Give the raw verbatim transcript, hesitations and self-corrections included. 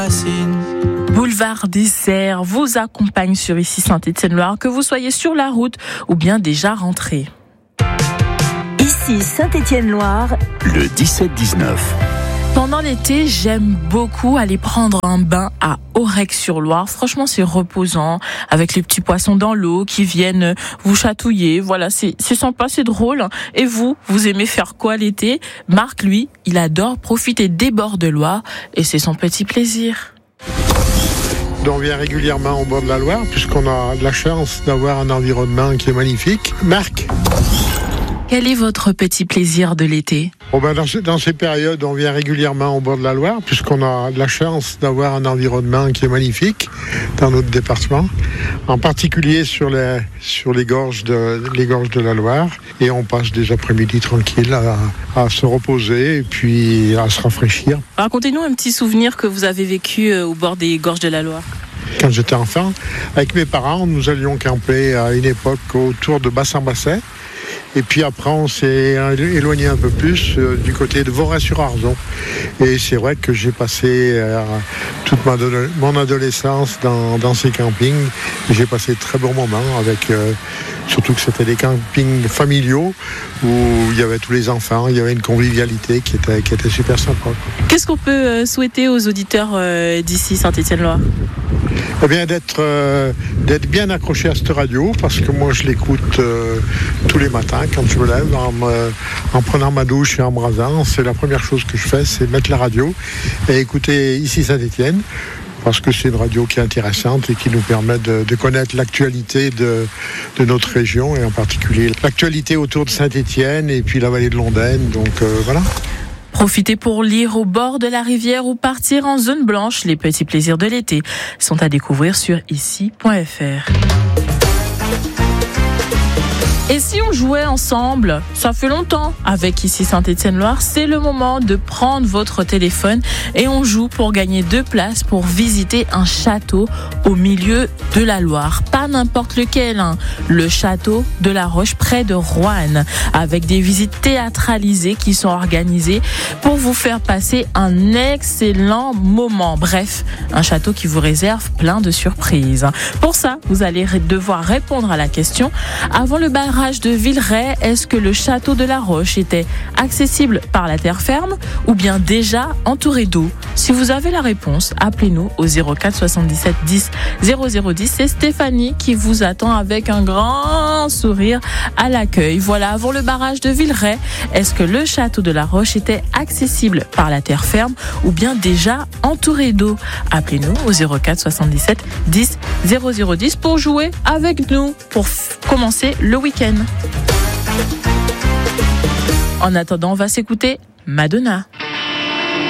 Boulevard des Serres vous accompagne sur Ici Saint-Étienne-Loire, que vous soyez sur la route ou bien déjà rentré. Ici Saint-Étienne-Loire, le dix-sept dix-neuf. Pendant l'été, j'aime beaucoup aller prendre un bain à Aurec-sur-Loire. Franchement, c'est reposant, avec les petits poissons dans l'eau qui viennent vous chatouiller. Voilà, c'est, c'est sympa, c'est drôle. Et vous, vous aimez faire quoi l'été? Marc, lui, il adore profiter des bords de Loire et c'est son petit plaisir. On vient régulièrement au bord de la Loire, puisqu'on a de la chance d'avoir un environnement qui est magnifique. Marc? Quel est votre petit plaisir de l'été? Oh ben dans, ce, dans ces périodes, on vient régulièrement au bord de la Loire, puisqu'on a de la chance d'avoir un environnement qui est magnifique dans notre département, en particulier sur les, sur les, gorges de, les gorges de la Loire. Et on passe des après-midi tranquilles à, à se reposer et puis à se rafraîchir. Racontez-nous un petit souvenir que vous avez vécu au bord des gorges de la Loire. Quand j'étais enfant, avec mes parents, nous allions camper à une époque autour de Bassin-Bassin. Et puis après, on s'est éloigné un peu plus euh, du côté de Voray-sur-Arzon. Et c'est vrai que j'ai passé euh, toute ma do- mon adolescence dans, dans ces campings. Et j'ai passé de très bons moments avec, euh, surtout que c'était des campings familiaux où il y avait tous les enfants, il y avait une convivialité qui était, qui était super sympa. Qu'est-ce qu'on peut euh, souhaiter aux auditeurs euh, d'ici Saint-Étienne-Loire? Eh bien, d'être, euh, d'être bien accroché à cette radio, parce que moi, je l'écoute euh, tous les matins quand je me lève, en, me, en prenant ma douche et en me rasant. C'est la première chose que je fais, c'est mettre la radio et écouter Ici Saint-Étienne, parce que c'est une radio qui est intéressante et qui nous permet de, de connaître l'actualité de, de notre région, et en particulier l'actualité autour de Saint-Étienne et puis la vallée de l'Ondaine. Donc euh, voilà. Profitez pour lire au bord de la rivière ou partir en zone blanche. Les petits plaisirs de l'été sont à découvrir sur ici point f r. Et si on jouait ensemble? Ça fait longtemps. Avec Ici Saint-Étienne-Loire, c'est le moment de prendre votre téléphone et on joue pour gagner deux places pour visiter un château au milieu de la Loire. Pas n'importe lequel, hein. Le château de la Roche près de Roanne, avec des visites théâtralisées qui sont organisées pour vous faire passer un excellent moment. Bref, un château qui vous réserve plein de surprises. Pour ça, vous allez devoir répondre à la question: avant le barrage de Villeray, est-ce que le château de la Roche était accessible par la terre ferme ou bien déjà entouré d'eau? Si vous avez la réponse, appelez-nous au zéro quatre soixante-dix-sept dix zéro zéro dix. C'est Stéphanie qui vous attend avec un grand sourire à l'accueil. Voilà, avant le barrage de Villeray, est-ce que le château de la Roche était accessible par la terre ferme ou bien déjà entouré d'eau? Appelez-nous au zéro quatre soixante-dix-sept dix zéro zéro dix pour jouer avec nous, pour f- commencer le week-end. En attendant, on va s'écouter Madonna.